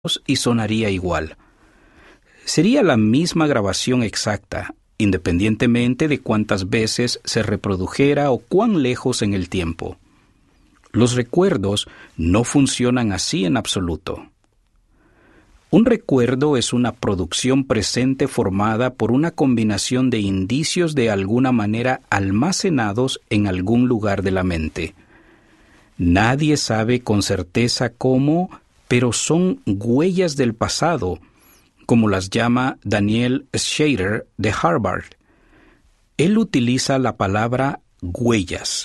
y sonaría igual. Sería la misma grabación exacta, independientemente de cuántas veces se reprodujera o cuán lejos en el tiempo. Los recuerdos no funcionan así en absoluto. Un recuerdo es una producción presente formada por una combinación de indicios de alguna manera almacenados en algún lugar de la mente. Nadie sabe con certeza cómo, pero son huellas del pasado, como las llama Daniel Schrader de Harvard. Él utiliza la palabra huellas.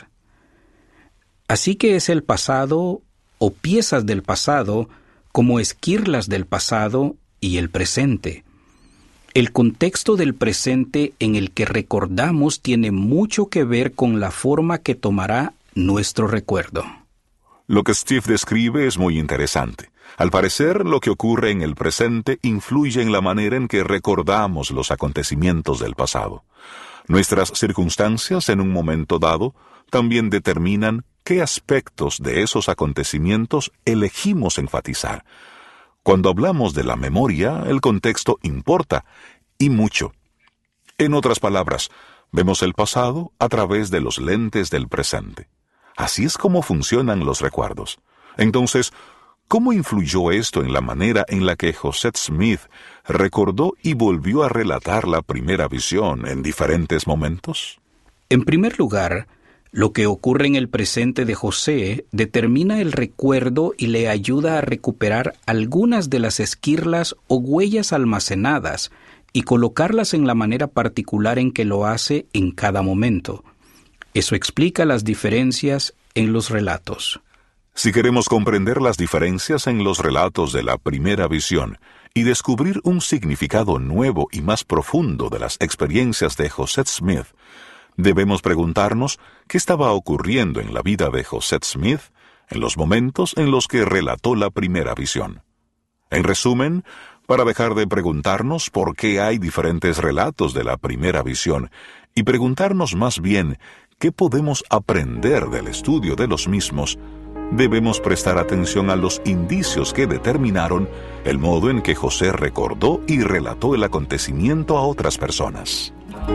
Así que es el pasado o piezas del pasado como esquirlas del pasado y el presente. El contexto del presente en el que recordamos tiene mucho que ver con la forma que tomará nuestro recuerdo. Lo que Steve describe es muy interesante. Al parecer, lo que ocurre en el presente influye en la manera en que recordamos los acontecimientos del pasado. Nuestras circunstancias en un momento dado también determinan qué aspectos de esos acontecimientos elegimos enfatizar. Cuando hablamos de la memoria, el contexto importa, y mucho. En otras palabras, vemos el pasado a través de los lentes del presente. Así es como funcionan los recuerdos. Entonces, ¿cómo influyó esto en la manera en la que José Smith recordó y volvió a relatar la primera visión en diferentes momentos? En primer lugar, lo que ocurre en el presente de José determina el recuerdo y le ayuda a recuperar algunas de las esquirlas o huellas almacenadas y colocarlas en la manera particular en que lo hace en cada momento. Eso explica las diferencias en los relatos. Si queremos comprender las diferencias en los relatos de la primera visión y descubrir un significado nuevo y más profundo de las experiencias de José Smith, debemos preguntarnos qué estaba ocurriendo en la vida de José Smith en los momentos en los que relató la primera visión. En resumen, para dejar de preguntarnos por qué hay diferentes relatos de la primera visión y preguntarnos más bien qué podemos aprender del estudio de los mismos, debemos prestar atención a los indicios que determinaron el modo en que José recordó y relató el acontecimiento a otras personas.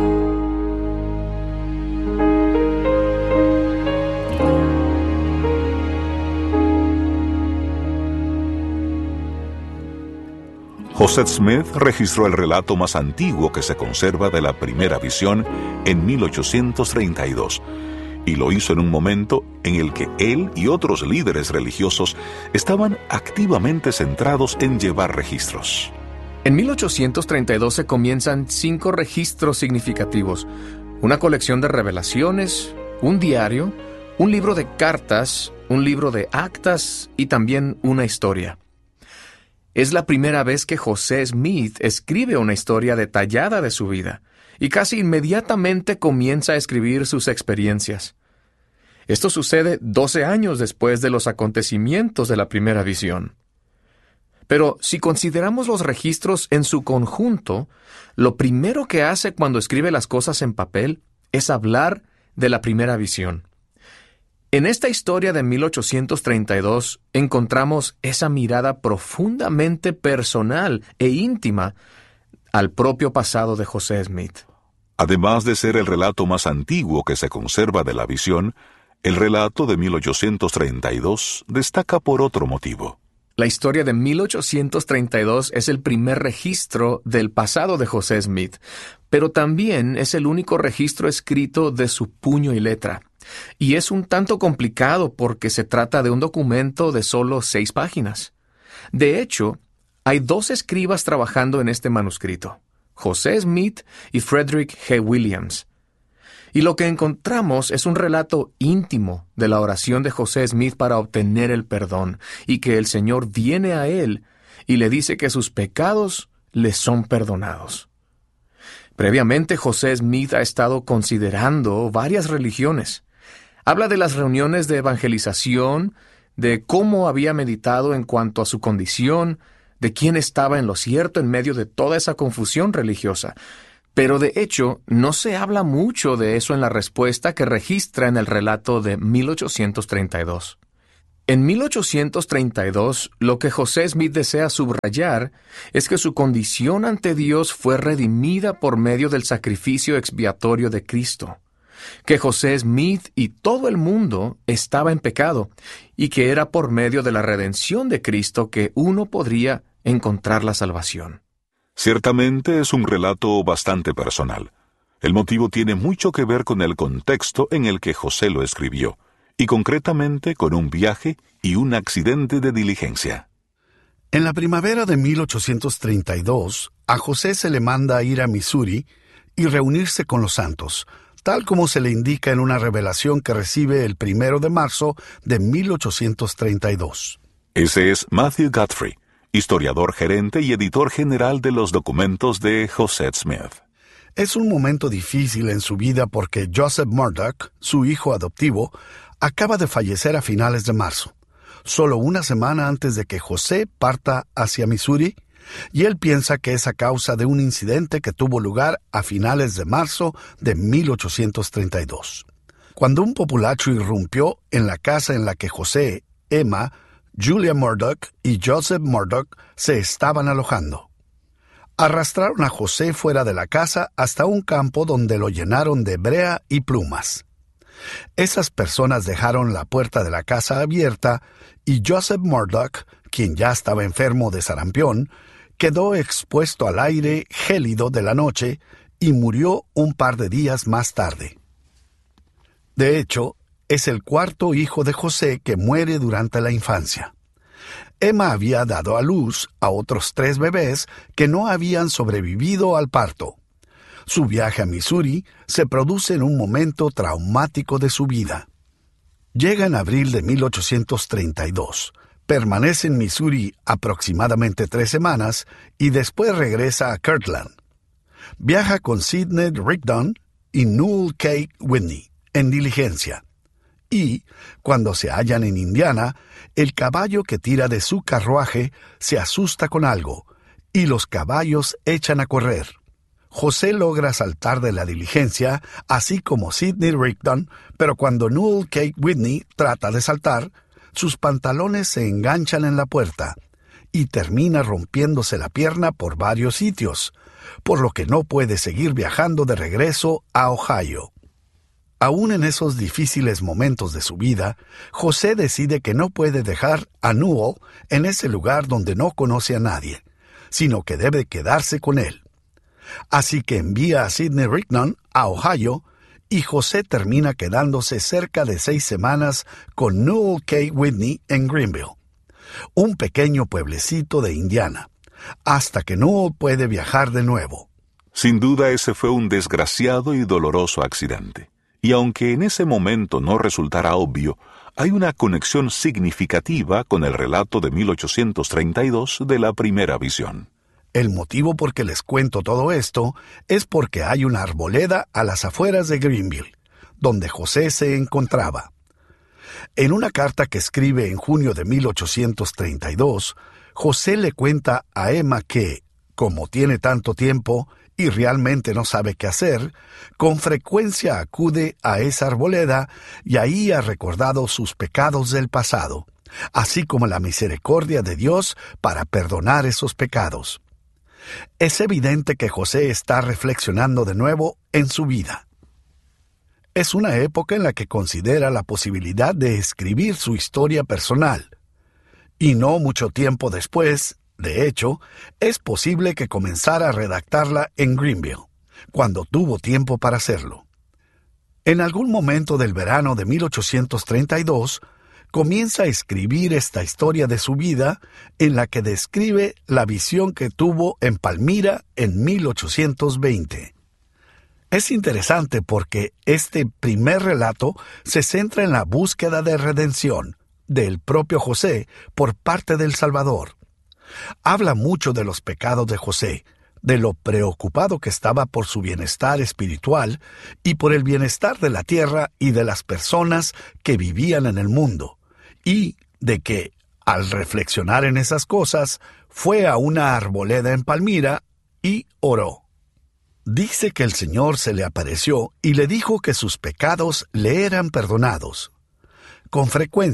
José Smith registró el relato más antiguo que se conserva de la primera visión en 1832, y lo hizo en un momento en el que él y otros líderes religiosos estaban activamente centrados en llevar registros. En 1832 se comienzan 5 registros significativos: una colección de revelaciones, un diario, un libro de cartas, un libro de actas y también una historia. Es la primera vez que José Smith escribe una historia detallada de su vida, y casi inmediatamente comienza a escribir sus experiencias. Esto sucede 12 años después de los acontecimientos de la primera visión. Pero si consideramos los registros en su conjunto, lo primero que hace cuando escribe las cosas en papel es hablar de la primera visión. En esta historia de 1832 encontramos esa mirada profundamente personal e íntima al propio pasado de José Smith. Además de ser el relato más antiguo que se conserva de la visión, el relato de 1832 destaca por otro motivo. La historia de 1832 es el primer registro del pasado de José Smith, pero también es el único registro escrito de su puño y letra. Y es un tanto complicado porque se trata de un documento de solo 6 páginas. De hecho, hay 2 escribas trabajando en este manuscrito: José Smith y Frederick G. Williams. Y lo que encontramos es un relato íntimo de la oración de José Smith para obtener el perdón, y que el Señor viene a él y le dice que sus pecados le son perdonados. Previamente, José Smith ha estado considerando varias religiones. Habla de las reuniones de evangelización, de cómo había meditado en cuanto a su condición, de quién estaba en lo cierto en medio de toda esa confusión religiosa. Pero de hecho, no se habla mucho de eso en la respuesta que registra en el relato de 1832. En 1832, lo que José Smith desea subrayar es que su condición ante Dios fue redimida por medio del sacrificio expiatorio de Cristo, que José Smith y todo el mundo estaba en pecado, y que era por medio de la redención de Cristo que uno podría encontrar la salvación. Ciertamente es un relato bastante personal. El motivo tiene mucho que ver con el contexto en el que José lo escribió, y concretamente con un viaje y un accidente de diligencia. En la primavera de 1832, a José se le manda a ir a Missouri y reunirse con los santos, tal como se le indica en una revelación que recibe el 1 de marzo de 1832. Ese es Matthew Guthrie, historiador gerente y editor general de los documentos de José Smith. Es un momento difícil en su vida porque Joseph Murdoch, su hijo adoptivo, acaba de fallecer a finales de marzo, solo una semana antes de que José parta hacia Missouri, y él piensa que es a causa de un incidente que tuvo lugar a finales de marzo de 1832, cuando un populacho irrumpió en la casa en la que José, Emma, Julia Murdoch y Joseph Murdoch se estaban alojando. Arrastraron a José fuera de la casa hasta un campo donde lo llenaron de brea y plumas. Esas personas dejaron la puerta de la casa abierta y Joseph Murdoch, quien ya estaba enfermo de sarampión, quedó expuesto al aire gélido de la noche y murió un par de días más tarde. De hecho, es el cuarto hijo de José que muere durante la infancia. Emma había dado a luz a otros 3 bebés que no habían sobrevivido al parto. Su viaje a Missouri se produce en un momento traumático de su vida. Llega en abril de 1832, permanece en Missouri aproximadamente 3 semanas y después regresa a Kirtland. Viaja con Sidney Rigdon y Newell K. Whitney en diligencia. Y, cuando se hallan en Indiana, el caballo que tira de su carruaje se asusta con algo, y los caballos echan a correr. José logra saltar de la diligencia, así como Sidney Rigdon, pero cuando Newell K. Whitney trata de saltar, sus pantalones se enganchan en la puerta, y termina rompiéndose la pierna por varios sitios, por lo que no puede seguir viajando de regreso a Ohio. Aún en esos difíciles momentos de su vida, José decide que no puede dejar a Newell en ese lugar donde no conoce a nadie, sino que debe quedarse con él. Así que envía a Sidney Rigdon a Ohio, y José termina quedándose cerca de 6 semanas con Newell K. Whitney en Greenville, un pequeño pueblecito de Indiana, hasta que Newell puede viajar de nuevo. Sin duda ese fue un desgraciado y doloroso accidente. Y aunque en ese momento no resultara obvio, hay una conexión significativa con el relato de 1832 de la primera visión. El motivo por que les cuento todo esto es porque hay una arboleda a las afueras de Greenville, donde José se encontraba. En una carta que escribe en junio de 1832, José le cuenta a Emma que, como tiene tanto tiempo y realmente no sabe qué hacer, con frecuencia acude a esa arboleda y ahí ha recordado sus pecados del pasado, así como la misericordia de Dios para perdonar esos pecados. Es evidente que José está reflexionando de nuevo en su vida. Es una época en la que considera la posibilidad de escribir su historia personal. Y no mucho tiempo después, de hecho, es posible que comenzara a redactarla en Greenville, cuando tuvo tiempo para hacerlo. En algún momento del verano de 1832, comienza a escribir esta historia de su vida en la que describe la visión que tuvo en Palmira en 1820. Es interesante porque este primer relato se centra en la búsqueda de redención del propio José por parte del Salvador. Habla mucho de los pecados de José, de lo preocupado que estaba por su bienestar espiritual y por el bienestar de la tierra y de las personas que vivían en el mundo, y de que, al reflexionar en esas cosas, fue a una arboleda en Palmira y oró. Dice que el Señor se le apareció y le dijo que sus pecados le eran perdonados. Con frecuencia,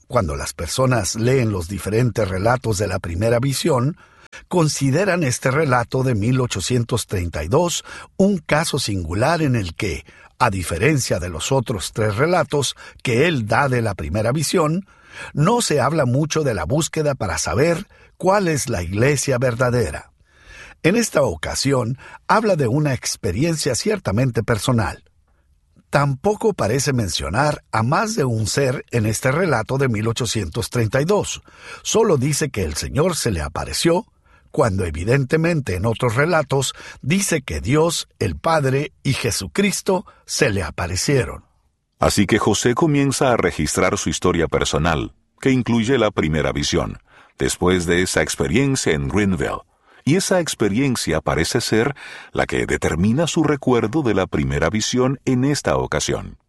Cuando las personas leen los diferentes relatos de la primera visión, consideran este relato de 1832 un caso singular en el que, a diferencia de los otros 3 relatos que él da de la primera visión, no se habla mucho de la búsqueda para saber cuál es la iglesia verdadera. En esta ocasión, habla de una experiencia ciertamente personal. Tampoco parece mencionar a más de un ser en este relato de 1832. Solo dice que el Señor se le apareció, cuando evidentemente en otros relatos dice que Dios, el Padre y Jesucristo se le aparecieron. Así que José comienza a registrar su historia personal, que incluye la primera visión, después de esa experiencia en Greenville. Y esa experiencia parece ser la que determina su recuerdo de la primera visión en esta ocasión.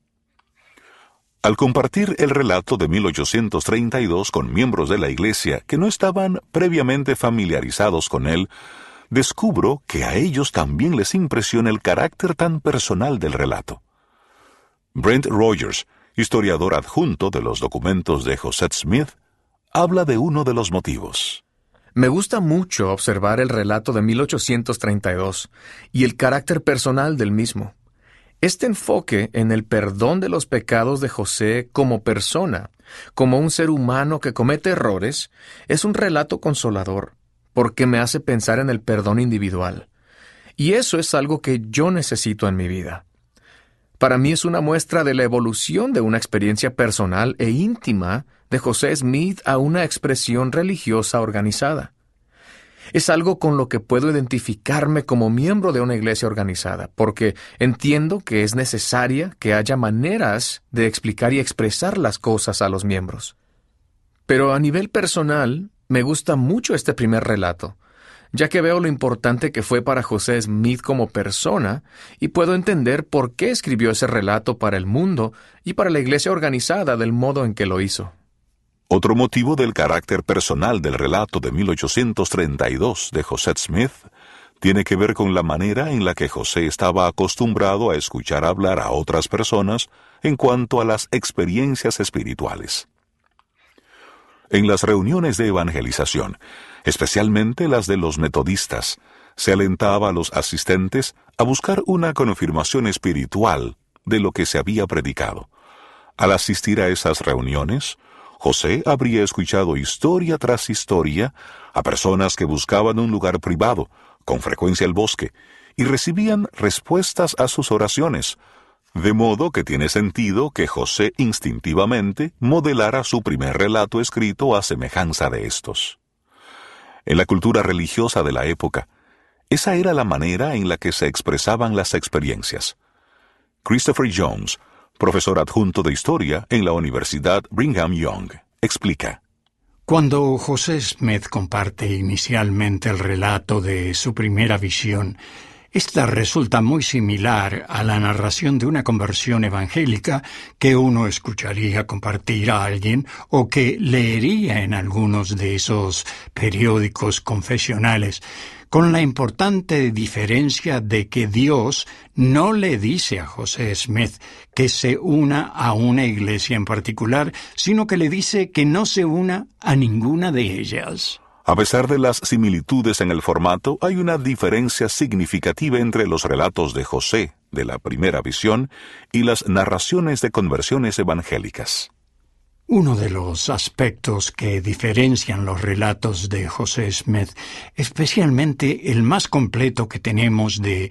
Al compartir el relato de 1832 con miembros de la iglesia que no estaban previamente familiarizados con él, descubro que a ellos también les impresiona el carácter tan personal del relato. Brent Rogers, historiador adjunto de los documentos de José Smith, habla de uno de los motivos. Me gusta mucho observar el relato de 1832 y el carácter personal del mismo. Este enfoque en el perdón de los pecados de José como persona, como un ser humano que comete errores, es un relato consolador, porque me hace pensar en el perdón individual. Y eso es algo que yo necesito en mi vida. Para mí es una muestra de la evolución de una experiencia personal e íntima de José Smith a una expresión religiosa organizada. Es algo con lo que puedo identificarme como miembro de una iglesia organizada, porque entiendo que es necesaria que haya maneras de explicar y expresar las cosas a los miembros. Pero a nivel personal, me gusta mucho este primer relato, ya que veo lo importante que fue para José Smith como persona y puedo entender por qué escribió ese relato para el mundo y para la iglesia organizada del modo en que lo hizo. Otro motivo del carácter personal del relato de 1832 de José Smith tiene que ver con la manera en la que José estaba acostumbrado a escuchar hablar a otras personas en cuanto a las experiencias espirituales. En las reuniones de evangelización, especialmente las de los metodistas, se alentaba a los asistentes a buscar una confirmación espiritual de lo que se había predicado. Al asistir a esas reuniones, José habría escuchado historia tras historia a personas que buscaban un lugar privado, con frecuencia el bosque, y recibían respuestas a sus oraciones, de modo que tiene sentido que José instintivamente modelara su primer relato escrito a semejanza de estos. En la cultura religiosa de la época, esa era la manera en la que se expresaban las experiencias. Christopher Jones, profesor adjunto de historia en la Universidad Brigham Young, explica. Cuando José Smith comparte inicialmente el relato de su primera visión, esta resulta muy similar a la narración de una conversión evangélica que uno escucharía compartir a alguien o que leería en algunos de esos periódicos confesionales, con la importante diferencia de que Dios no le dice a José Smith que se una a una iglesia en particular, sino que le dice que no se una a ninguna de ellas. A pesar de las similitudes en el formato, hay una diferencia significativa entre los relatos de José, de la primera visión, y las narraciones de conversiones evangélicas. Uno de los aspectos que diferencian los relatos de José Smith, especialmente el más completo que tenemos de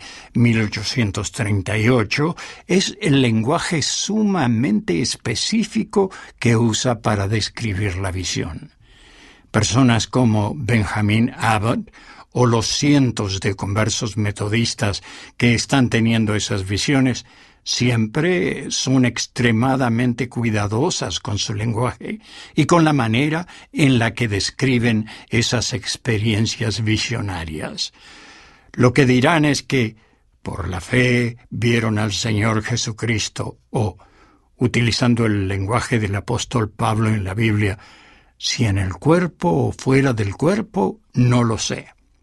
1838, es el lenguaje sumamente específico que usa para describir la visión. Personas como Benjamin Abbott o los cientos de conversos metodistas que están teniendo esas visiones siempre son extremadamente cuidadosas con su lenguaje y con la manera en la que describen esas experiencias visionarias. Lo que dirán es que, por la fe, vieron al Señor Jesucristo, o, utilizando el lenguaje del apóstol Pablo en la Biblia, si en el cuerpo o fuera del cuerpo, no lo sé.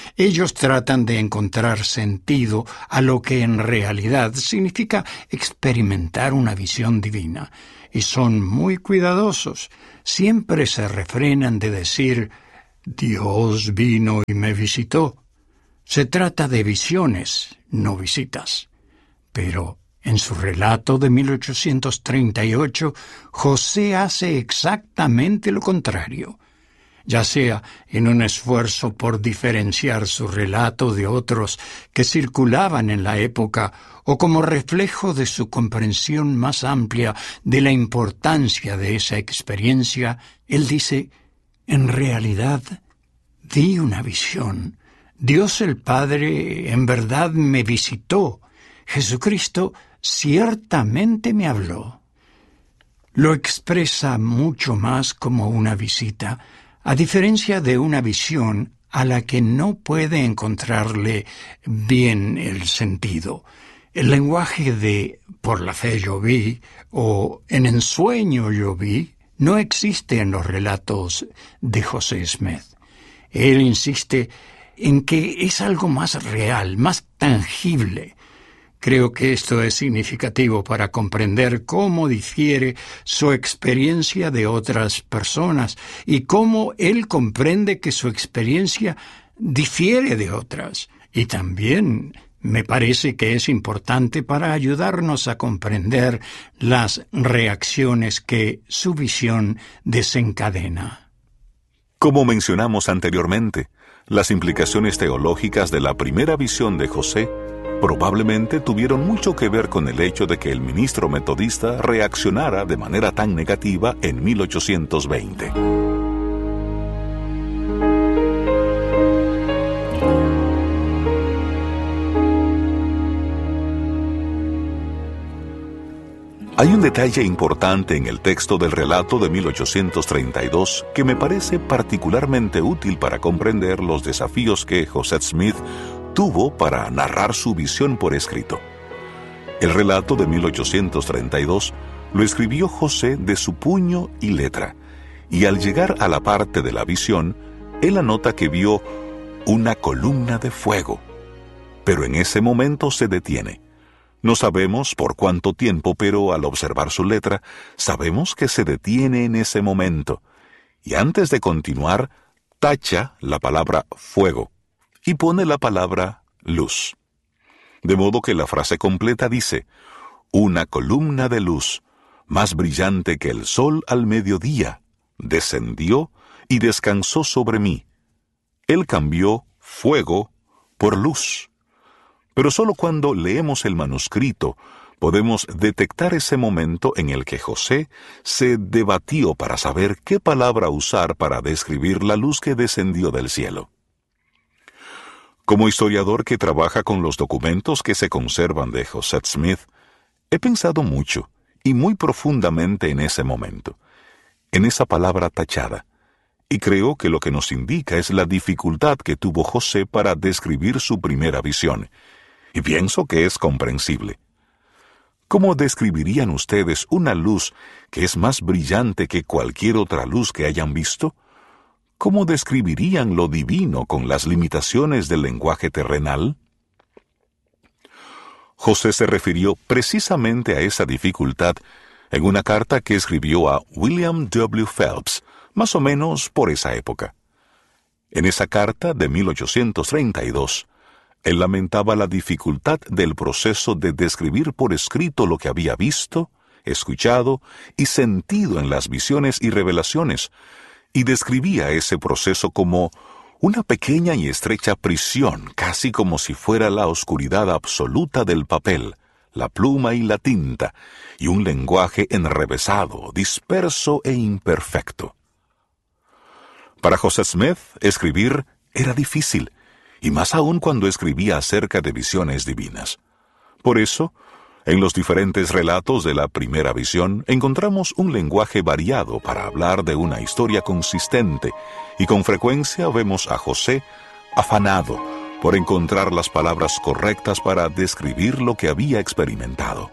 Ellos tratan de encontrar sentido a lo que en realidad significa experimentar una visión divina, y son muy cuidadosos. Siempre se refrenan de decir «Dios vino y me visitó». Se trata de visiones, no visitas. Pero en su relato de 1838, José hace exactamente lo contrario. Ya sea en un esfuerzo por diferenciar su relato de otros que circulaban en la época o como reflejo de su comprensión más amplia de la importancia de esa experiencia, él dice, en realidad, vi una visión. Dios el Padre en verdad me visitó. Jesucristo ciertamente me habló. Lo expresa mucho más como una visita, a diferencia de una visión a la que no puede encontrarle bien el sentido. El lenguaje de «por la fe yo vi» o «en ensueño yo vi» no existe en los relatos de José Smith. Él insiste en que es algo más real, más tangible. Creo que esto es significativo para comprender cómo difiere su experiencia de otras personas y cómo él comprende que su experiencia difiere de otras. Y también me parece que es importante para ayudarnos a comprender las reacciones que su visión desencadena. Como mencionamos anteriormente, las implicaciones teológicas de la primera visión de José probablemente tuvieron mucho que ver con el hecho de que el ministro metodista reaccionara de manera tan negativa en 1820. Hay un detalle importante en el texto del relato de 1832 que me parece particularmente útil para comprender los desafíos que José Smith tuvo para narrar su visión por escrito. El relato de 1832 lo escribió José de su puño y letra, y al llegar a la parte de la visión, él anota que vio una columna de fuego. Pero en ese momento se detiene. No sabemos por cuánto tiempo, pero al observar su letra, sabemos que se detiene en ese momento. Y antes de continuar, tacha la palabra fuego y pone la palabra luz. De modo que la frase completa dice, una columna de luz, más brillante que el sol al mediodía, descendió y descansó sobre mí. Él cambió fuego por luz. Pero solo cuando leemos el manuscrito podemos detectar ese momento en el que José se debatió para saber qué palabra usar para describir la luz que descendió del cielo. Como historiador que trabaja con los documentos que se conservan de José Smith, he pensado mucho y muy profundamente en ese momento, en esa palabra tachada, y creo que lo que nos indica es la dificultad que tuvo José para describir su primera visión, y pienso que es comprensible. ¿Cómo describirían ustedes una luz que es más brillante que cualquier otra luz que hayan visto? ¿Cómo describirían lo divino con las limitaciones del lenguaje terrenal? José se refirió precisamente a esa dificultad en una carta que escribió a William W. Phelps, más o menos por esa época. En esa carta de 1832, él lamentaba la dificultad del proceso de describir por escrito lo que había visto, escuchado y sentido en las visiones y revelaciones, y describía ese proceso como una pequeña y estrecha prisión, casi como si fuera la oscuridad absoluta del papel, la pluma y la tinta, y un lenguaje enrevesado, disperso e imperfecto. Para José Smith, escribir era difícil, y más aún cuando escribía acerca de visiones divinas. Por eso, en los diferentes relatos de la primera visión encontramos un lenguaje variado para hablar de una historia consistente, y con frecuencia vemos a José afanado por encontrar las palabras correctas para describir lo que había experimentado.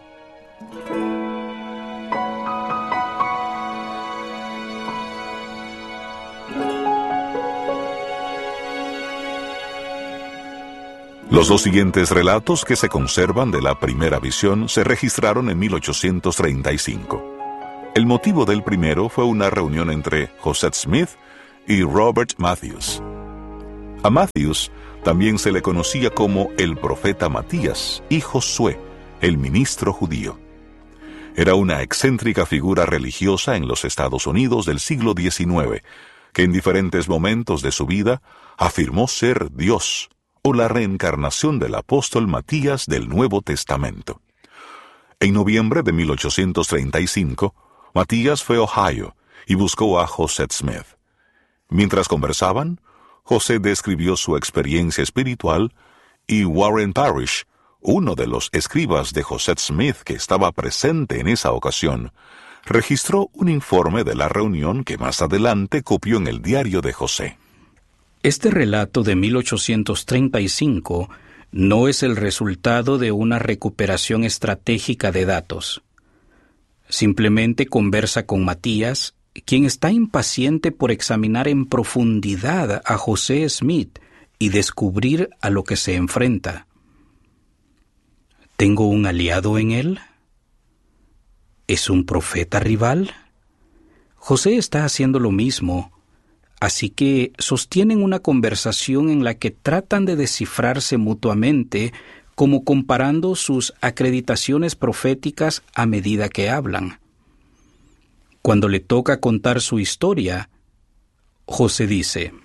Los dos siguientes relatos que se conservan de la primera visión se registraron en 1835. El motivo del primero fue una reunión entre Joseph Smith y Robert Matthews. A Matthews también se le conocía como el profeta Matías y Josué, el ministro judío. Era una excéntrica figura religiosa en los Estados Unidos del siglo XIX, que en diferentes momentos de su vida afirmó ser Dios, o la reencarnación del apóstol Matías del Nuevo Testamento. En noviembre de 1835, Matías fue a Ohio y buscó a Joseph Smith. Mientras conversaban, José describió su experiencia espiritual y Warren Parrish, uno de los escribas de Joseph Smith que estaba presente en esa ocasión, registró un informe de la reunión que más adelante copió en el diario de José. Este relato de 1835 no es el resultado de una recuperación estratégica de datos. Simplemente conversa con Matías, quien está impaciente por examinar en profundidad a José Smith y descubrir a lo que se enfrenta. ¿Tengo un aliado en él? ¿Es un profeta rival? José está haciendo lo mismo, así que sostienen una conversación en la que tratan de descifrarse mutuamente, como comparando sus acreditaciones proféticas a medida que hablan. Cuando le toca contar su historia, José dice: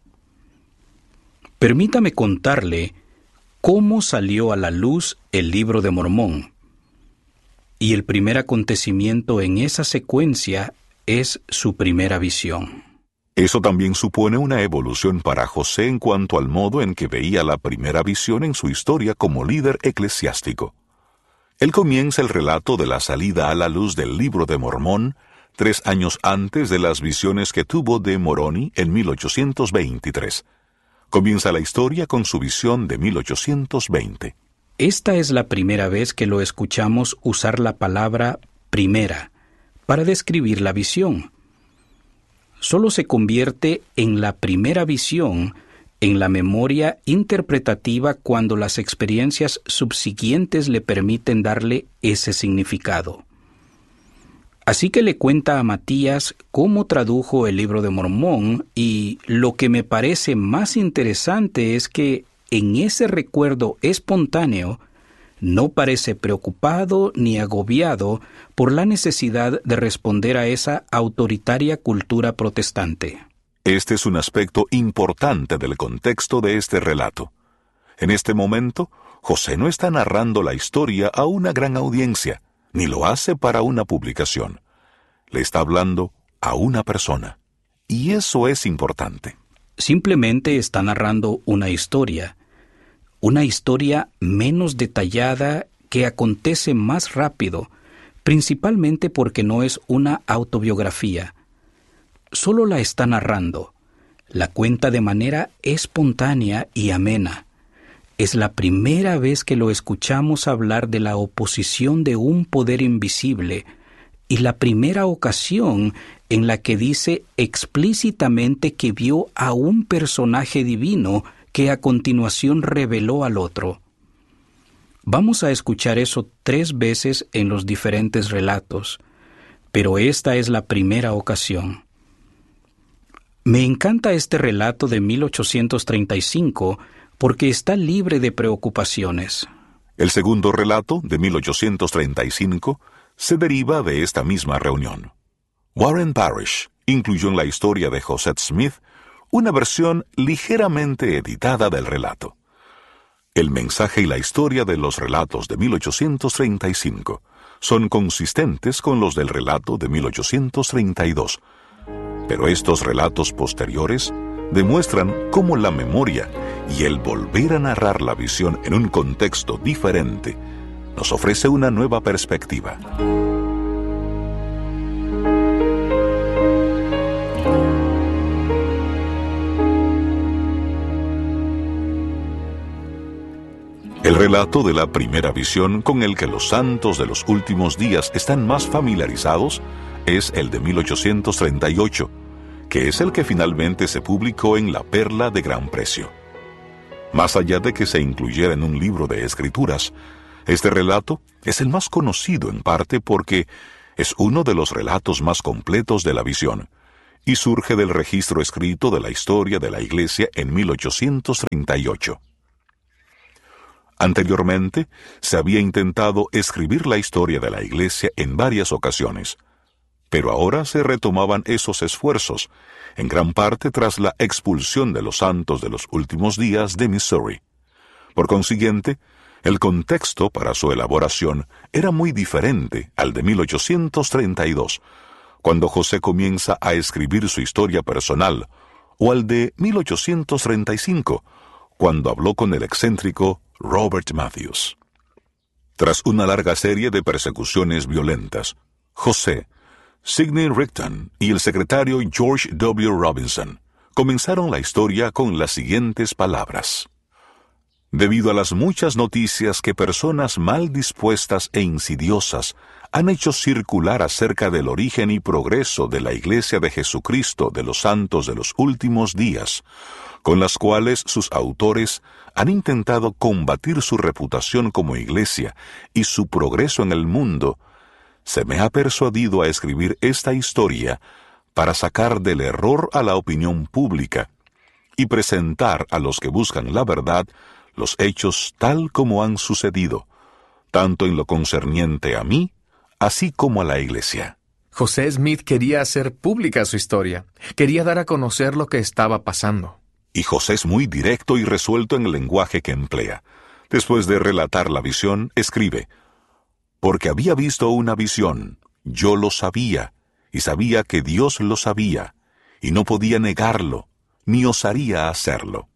«Permítame contarle cómo salió a la luz el Libro de Mormón. Y el primer acontecimiento en esa secuencia es su primera visión». Eso también supone una evolución para José en cuanto al modo en que veía la primera visión en su historia como líder eclesiástico. Él comienza el relato de la salida a la luz del Libro de Mormón 3 años antes de las visiones que tuvo de Moroni en 1823. Comienza la historia con su visión de 1820. Esta es la primera vez que lo escuchamos usar la palabra primera para describir la visión. Solo se convierte en la primera visión en la memoria interpretativa cuando las experiencias subsiguientes le permiten darle ese significado. Así que le cuenta a Matías cómo tradujo el Libro de Mormón, y lo que me parece más interesante es que en ese recuerdo espontáneo no parece preocupado ni agobiado por la necesidad de responder a esa autoritaria cultura protestante. Este es un aspecto importante del contexto de este relato. En este momento, José no está narrando la historia a una gran audiencia, ni lo hace para una publicación. Le está hablando a una persona. Y eso es importante. Simplemente está narrando una historia menos detallada que acontece más rápido, principalmente porque no es una autobiografía. Solo la está narrando. La cuenta de manera espontánea y amena. Es la primera vez que lo escuchamos hablar de la oposición de un poder invisible y la primera ocasión en la que dice explícitamente que vio a un personaje divino que a continuación reveló al otro. Vamos a escuchar eso 3 veces en los diferentes relatos, pero esta es la primera ocasión. Me encanta este relato de 1835 porque está libre de preocupaciones. El segundo relato, de 1835, se deriva de esta misma reunión. Warren Parrish incluyó en la historia de Joseph Smith una versión ligeramente editada del relato. El mensaje y la historia de los relatos de 1835 son consistentes con los del relato de 1832, pero estos relatos posteriores demuestran cómo la memoria y el volver a narrar la visión en un contexto diferente nos ofrece una nueva perspectiva. El relato de la primera visión con el que los santos de los últimos días están más familiarizados es el de 1838, que es el que finalmente se publicó en La Perla de Gran Precio. Más allá de que se incluyera en un libro de escrituras, este relato es el más conocido en parte porque es uno de los relatos más completos de la visión, y surge del registro escrito de la historia de la Iglesia en 1838. Anteriormente, se había intentado escribir la historia de la Iglesia en varias ocasiones, pero ahora se retomaban esos esfuerzos, en gran parte tras la expulsión de los santos de los últimos días de Missouri. Por consiguiente, el contexto para su elaboración era muy diferente al de 1832, cuando José comienza a escribir su historia personal, o al de 1835, cuando habló con el excéntrico Robert Matthews. Tras una larga serie de persecuciones violentas, José, Sidney Rigdon y el secretario George W. Robinson comenzaron la historia con las siguientes palabras: debido a las muchas noticias que personas mal dispuestas e insidiosas han hecho circular acerca del origen y progreso de la Iglesia de Jesucristo de los Santos de los Últimos Días, con las cuales sus autores han intentado combatir su reputación como Iglesia y su progreso en el mundo, se me ha persuadido a escribir esta historia para sacar del error a la opinión pública y presentar a los que buscan la verdad los hechos tal como han sucedido, tanto en lo concerniente a mí, así como a la Iglesia. José Smith quería hacer pública su historia, quería dar a conocer lo que estaba pasando. Y José es muy directo y resuelto en el lenguaje que emplea. Después de relatar la visión, escribe: porque había visto una visión, yo lo sabía, y sabía que Dios lo sabía, y no podía negarlo, ni osaría hacerlo.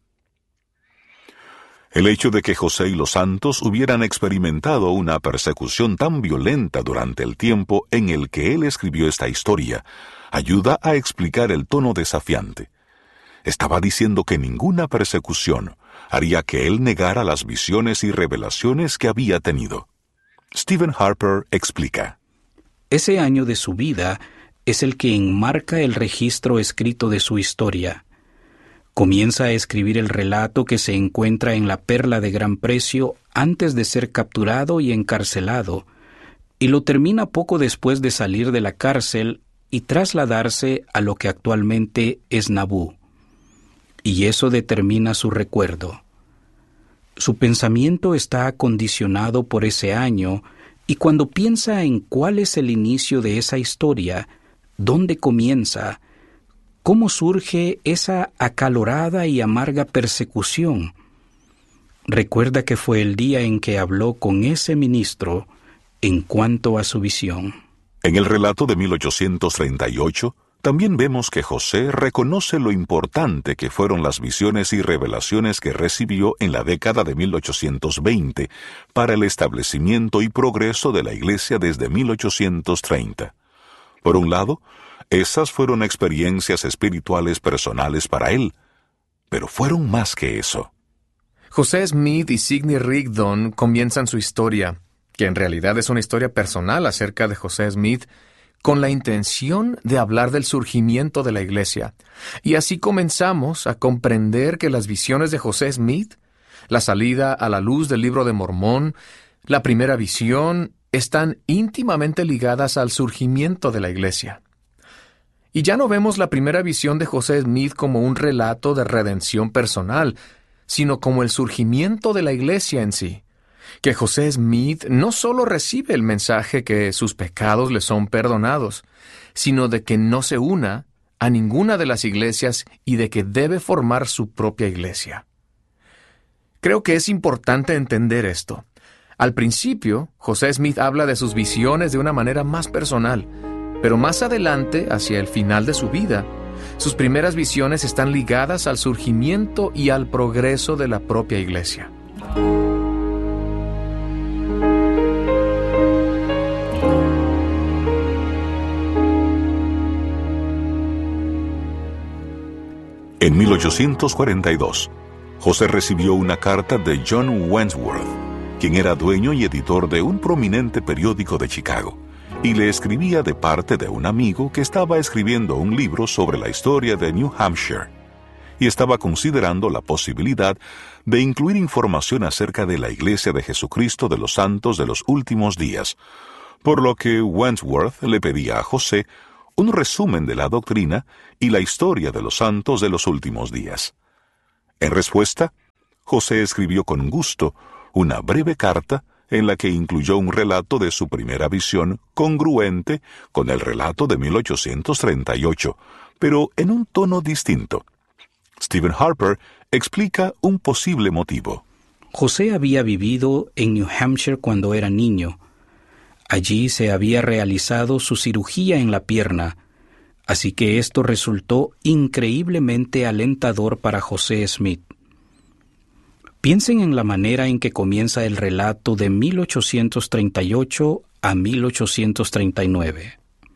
El hecho de que José y los santos hubieran experimentado una persecución tan violenta durante el tiempo en el que él escribió esta historia ayuda a explicar el tono desafiante. Estaba diciendo que ninguna persecución haría que él negara las visiones y revelaciones que había tenido. Stephen Harper explica: ese año de su vida es el que enmarca el registro escrito de su historia. Comienza a escribir el relato que se encuentra en la Perla de Gran Precio antes de ser capturado y encarcelado, y lo termina poco después de salir de la cárcel y trasladarse a lo que actualmente es Nabú. Y eso determina su recuerdo. Su pensamiento está acondicionado por ese año, y cuando piensa en cuál es el inicio de esa historia, dónde comienza, cómo surge esa acalorada y amarga persecución, recuerda que fue el día en que habló con ese ministro en cuanto a su visión. En el relato de 1838, también vemos que José reconoce lo importante que fueron las visiones y revelaciones que recibió en la década de 1820 para el establecimiento y progreso de la Iglesia desde 1830. Por un lado, esas fueron experiencias espirituales personales para él, pero fueron más que eso. José Smith y Sidney Rigdon comienzan su historia, que en realidad es una historia personal acerca de José Smith, con la intención de hablar del surgimiento de la Iglesia. Y así comenzamos a comprender que las visiones de José Smith, la salida a la luz del Libro de Mormón, la primera visión, están íntimamente ligadas al surgimiento de la Iglesia. Y ya no vemos la primera visión de José Smith como un relato de redención personal, sino como el surgimiento de la Iglesia en sí. Que José Smith no solo recibe el mensaje que sus pecados le son perdonados, sino de que no se una a ninguna de las iglesias y de que debe formar su propia iglesia. Creo que es importante entender esto. Al principio, José Smith habla de sus visiones de una manera más personal, pero más adelante, hacia el final de su vida, sus primeras visiones están ligadas al surgimiento y al progreso de la propia iglesia. En 1842, José recibió una carta de John Wentworth, quien era dueño y editor de un prominente periódico de Chicago, y le escribía de parte de un amigo que estaba escribiendo un libro sobre la historia de New Hampshire. y estaba considerando la posibilidad de incluir información acerca de la Iglesia de Jesucristo de los Santos de los Últimos Días, por lo que Wentworth le pedía a José un resumen de la doctrina y la historia de los santos de los últimos días. En respuesta, José escribió con gusto una breve carta en la que incluyó un relato de su primera visión congruente con el relato de 1838, pero en un tono distinto. Stephen Harper explica un posible motivo. José había vivido en New Hampshire cuando era niño. Allí se había realizado su cirugía en la pierna, así que esto resultó increíblemente alentador para José Smith. Piensen en la manera en que comienza el relato de 1838 a 1839.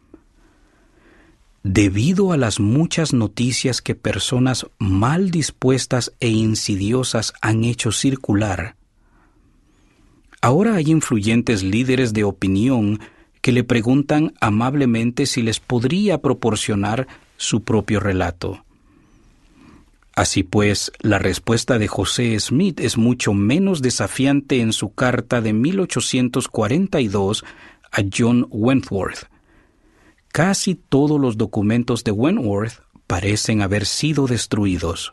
Debido a las muchas noticias que personas mal dispuestas e insidiosas han hecho circular, ahora hay influyentes líderes de opinión que le preguntan amablemente si les podría proporcionar su propio relato. Así pues, la respuesta de José Smith es mucho menos desafiante en su carta de 1842 a John Wentworth. Casi todos los documentos de Wentworth parecen haber sido destruidos.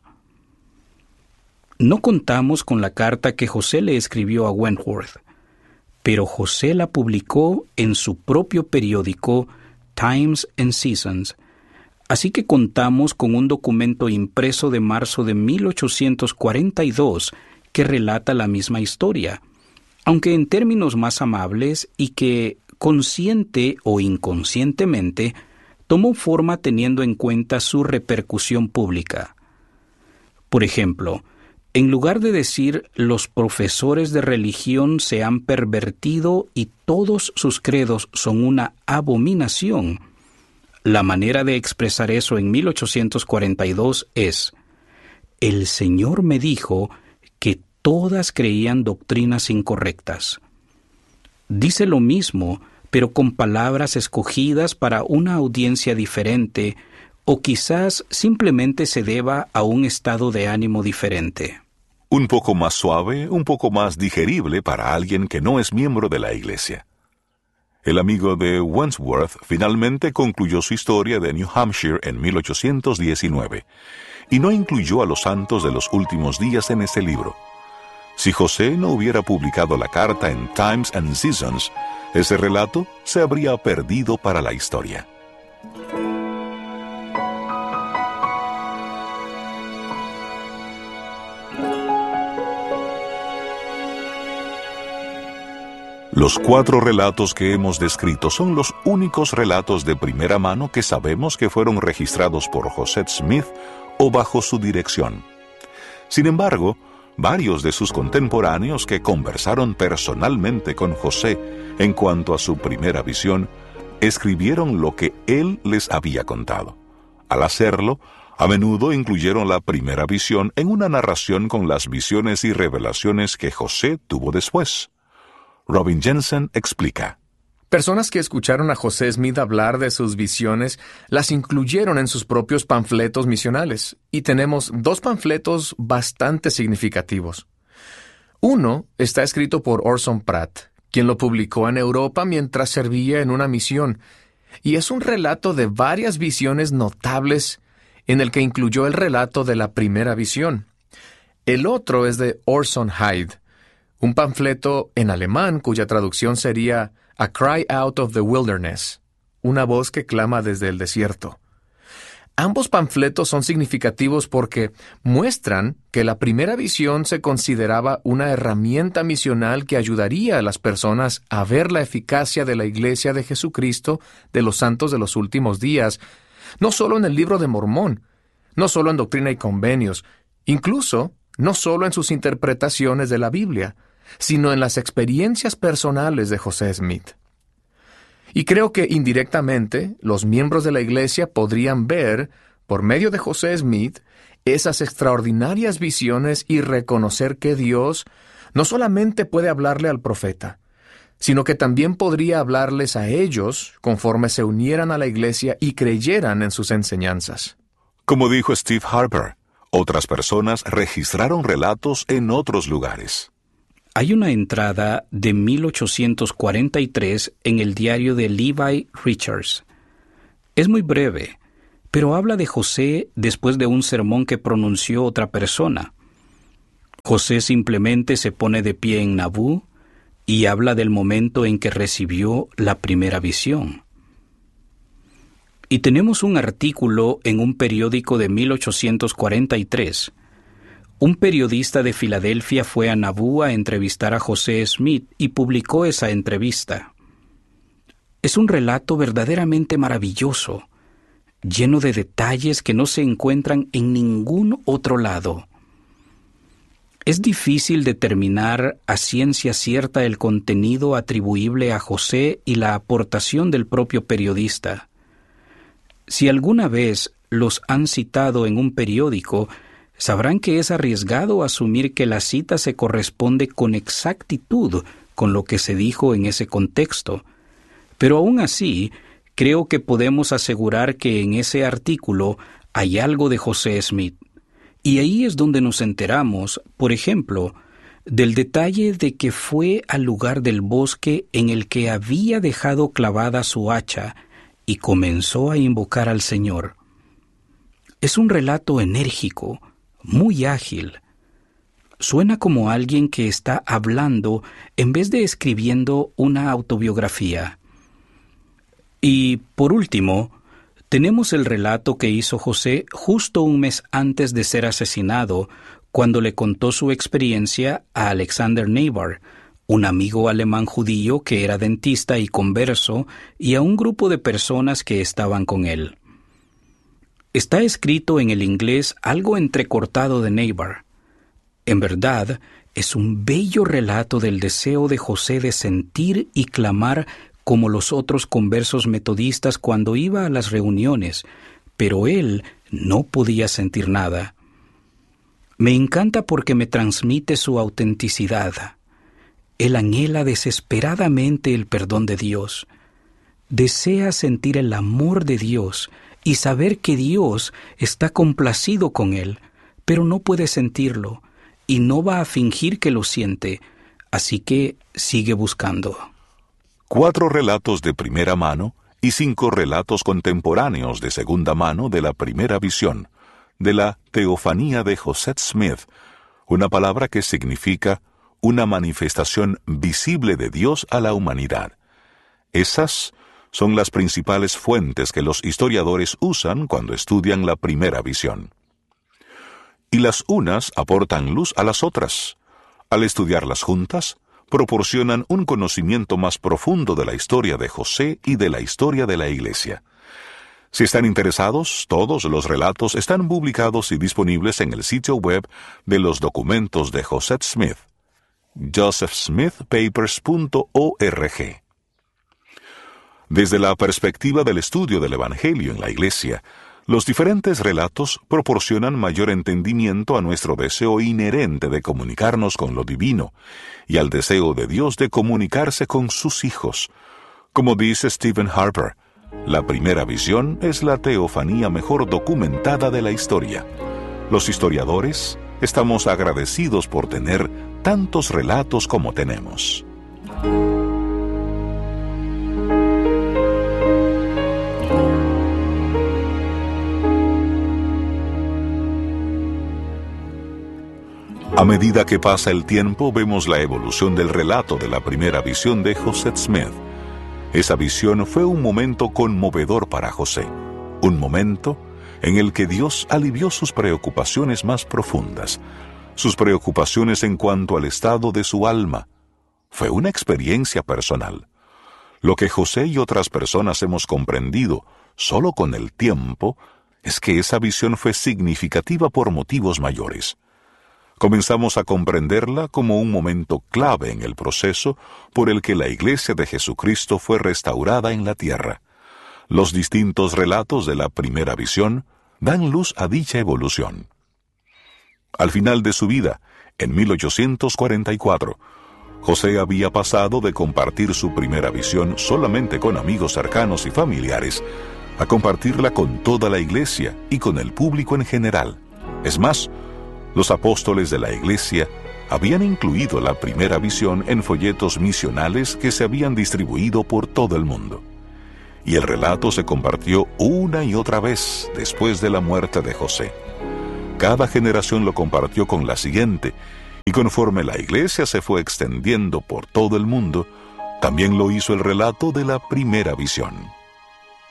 No contamos con la carta que José le escribió a Wentworth, pero José la publicó en su propio periódico Times and Seasons, así que contamos con un documento impreso de marzo de 1842 que relata la misma historia, aunque en términos más amables y que, consciente o inconscientemente, tomó forma teniendo en cuenta su repercusión pública. Por ejemplo, en lugar de decir los profesores de religión se han pervertido y todos sus credos son una abominación, la manera de expresar eso en 1842 es: el Señor me dijo que todas creían doctrinas incorrectas. Dice lo mismo, pero con palabras escogidas para una audiencia diferente, o quizás simplemente se deba a un estado de ánimo diferente. Un poco más suave, un poco más digerible para alguien que no es miembro de la Iglesia. El amigo de Wentworth finalmente concluyó su historia de New Hampshire en 1819, y no incluyó a los santos de los últimos días en ese libro. Si José no hubiera publicado la carta en Times and Seasons, ese relato se habría perdido para la historia. Los 4 relatos que hemos descrito son los únicos relatos de primera mano que sabemos que fueron registrados por José Smith o bajo su dirección. Sin embargo, varios de sus contemporáneos que conversaron personalmente con José en cuanto a su primera visión, escribieron lo que él les había contado. Al hacerlo, a menudo incluyeron la primera visión en una narración con las visiones y revelaciones que José tuvo después. Robin Jensen explica. Personas que escucharon a José Smith hablar de sus visiones las incluyeron en sus propios panfletos misionales, y tenemos 2 panfletos bastante significativos. Uno está escrito por Orson Pratt, quien lo publicó en Europa mientras servía en una misión, y es un relato de varias visiones notables en el que incluyó el relato de la primera visión. El otro es de Orson Hyde, un panfleto en alemán cuya traducción sería A Cry Out of the Wilderness, una voz que clama desde el desierto. Ambos panfletos son significativos porque muestran que la primera visión se consideraba una herramienta misional que ayudaría a las personas a ver la eficacia de la Iglesia de Jesucristo de los santos de los últimos días, no solo en el Libro de Mormón, no solo en Doctrina y Convenios, incluso no solo en sus interpretaciones de la Biblia, sino en las experiencias personales de José Smith. Y creo que indirectamente los miembros de la Iglesia podrían ver, por medio de José Smith, esas extraordinarias visiones y reconocer que Dios no solamente puede hablarle al profeta, sino que también podría hablarles a ellos conforme se unieran a la Iglesia y creyeran en sus enseñanzas. Como dijo Steve Harper, Otras personas registraron relatos en otros lugares. Hay una entrada de 1843 en el diario de Levi Richards. Es muy breve, pero habla de José después de un sermón que pronunció otra persona. José simplemente se pone de pie en Nabú y habla del momento en que recibió la primera visión. Y tenemos un artículo en un periódico de 1843. Un periodista de Filadelfia fue a Nabú a entrevistar a José Smith y publicó esa entrevista. Es un relato verdaderamente maravilloso, lleno de detalles que no se encuentran en ningún otro lado. Es difícil determinar a ciencia cierta el contenido atribuible a José y la aportación del propio periodista. Si alguna vez los han citado en un periódico, sabrán que es arriesgado asumir que la cita se corresponde con exactitud con lo que se dijo en ese contexto. Pero aún así, creo que podemos asegurar que en ese artículo hay algo de José Smith. Y ahí es donde nos enteramos, por ejemplo, del detalle de que fue al lugar del bosque en el que había dejado clavada su hacha y comenzó a invocar al Señor. Es un relato enérgico, muy ágil. Suena como alguien que está hablando en vez de escribiendo una autobiografía. Y, por último, tenemos el relato que hizo José justo un mes antes de ser asesinado, cuando le contó su experiencia a Alexander Neighbor, un amigo alemán judío que era dentista y converso, y a un grupo de personas que estaban con él. Está escrito en el inglés algo entrecortado de Neighbor. En verdad, es un bello relato del deseo de José de sentir y clamar como los otros conversos metodistas cuando iba a las reuniones, pero él no podía sentir nada. Me encanta porque me transmite su autenticidad. Él anhela desesperadamente el perdón de Dios. Desea sentir el amor de Dios y saber que Dios está complacido con él, pero no puede sentirlo y no va a fingir que lo siente, así que sigue buscando. 4 relatos de primera mano y 5 relatos contemporáneos de segunda mano de la primera visión, de la teofanía de José Smith, una palabra que significa una manifestación visible de Dios a la humanidad. Esas son las principales fuentes que los historiadores usan cuando estudian la primera visión. Y las unas aportan luz a las otras. Al estudiarlas juntas, proporcionan un conocimiento más profundo de la historia de José y de la historia de la Iglesia. Si están interesados, todos los relatos están publicados y disponibles en el sitio web de los documentos de José Smith, josephsmithpapers.org. Desde la perspectiva del estudio del Evangelio en la Iglesia, los diferentes relatos proporcionan mayor entendimiento a nuestro deseo inherente de comunicarnos con lo divino y al deseo de Dios de comunicarse con sus hijos. Como dice Stephen Harper, la primera visión es la teofanía mejor documentada de la historia. Los historiadores estamos agradecidos por tener tantos relatos como tenemos. A medida que pasa el tiempo, vemos la evolución del relato de la primera visión de José Smith. Esa visión fue un momento conmovedor para José, un momento en el que Dios alivió sus preocupaciones más profundas, sus preocupaciones en cuanto al estado de su alma. Fue una experiencia personal. Lo que José y otras personas hemos comprendido solo con el tiempo es que esa visión fue significativa por motivos mayores. Comenzamos a comprenderla como un momento clave en el proceso por el que la Iglesia de Jesucristo fue restaurada en la tierra. Los distintos relatos de la primera visión dan luz a dicha evolución. Al final de su vida, en 1844, José había pasado de compartir su primera visión solamente con amigos cercanos y familiares a compartirla con toda la Iglesia y con el público en general. Es más, los apóstoles de la Iglesia habían incluido la primera visión en folletos misionales que se habían distribuido por todo el mundo. Y el relato se compartió una y otra vez después de la muerte de José. Cada generación lo compartió con la siguiente, y conforme la Iglesia se fue extendiendo por todo el mundo, también lo hizo el relato de la primera visión.